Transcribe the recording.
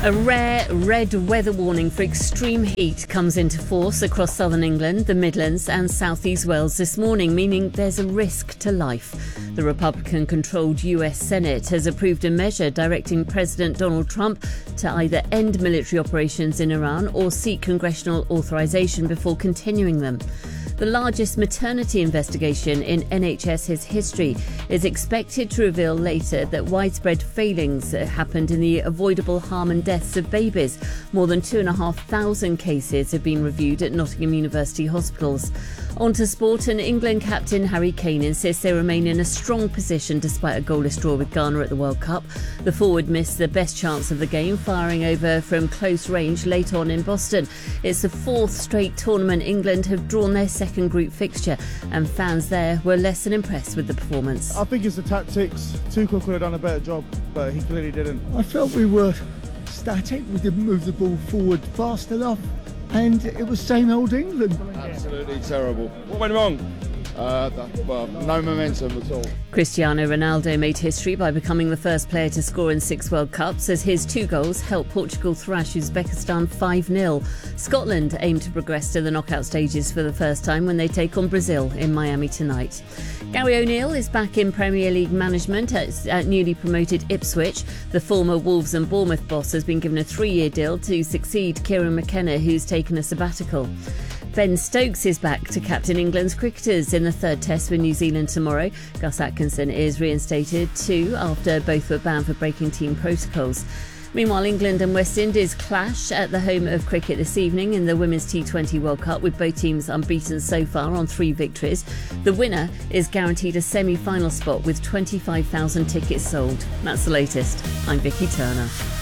A rare red weather warning for extreme heat comes into force across southern England, the Midlands and South East Wales this morning, meaning there's a risk to life. The Republican-controlled US Senate has approved a measure directing President Donald Trump to either end military operations in Iran or seek congressional authorization before continuing them. The largest maternity investigation in NHS's history is expected to reveal later that widespread failings happened in the avoidable harm and deaths of babies. More than 2,500 cases have been reviewed at Nottingham University hospitals. On to sport, and England captain Harry Kane insists they remain in a strong position despite a goalless draw with Ghana at the World Cup. The forward missed the best chance of the game, firing over from close range late on in Boston. It's the fourth straight tournament England have drawn their second group fixture, and fans there were less than impressed with the performance. I think it's the tactics. Tuchel could have done a better job, but he clearly didn't. I felt we were static. We didn't move the ball forward fast enough, and it was same old England. Absolutely terrible. What went wrong? No momentum at all. Cristiano Ronaldo made history by becoming the first player to score in 6 World Cups, as his 2 goals helped Portugal thrash Uzbekistan 5-0. Scotland aim to progress to the knockout stages for the first time when they take on Brazil in Miami tonight. Gary O'Neill is back in Premier League management at newly promoted Ipswich. The former Wolves and Bournemouth boss has been given a 3-year deal to succeed Kieran McKenna, who's taken a sabbatical. Ben Stokes is back to captain England's cricketers in the third test with New Zealand tomorrow. Gus Atkinson is reinstated too after both were banned for breaking team protocols. Meanwhile, England and West Indies clash at the home of cricket this evening in the Women's T20 World Cup, with both teams unbeaten so far on 3 victories. The winner is guaranteed a semi-final spot with 25,000 tickets sold. That's the latest. I'm Vicky Turner.